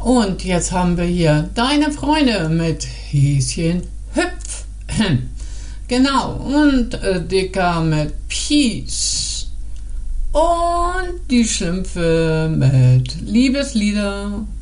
Und jetzt haben wir hier deine Freunde mit Häschen hüpf. Genau, und Dicker mit Peace. Und die Schlümpfe mit Liebeslieder.